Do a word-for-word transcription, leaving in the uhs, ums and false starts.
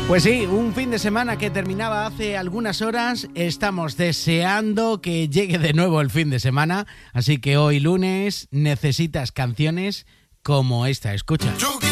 Pues sí, un fin de semana que terminaba hace algunas horas. Estamos deseando que llegue de nuevo el fin de semana. Así que hoy lunes necesitas canciones como esta. Escucha.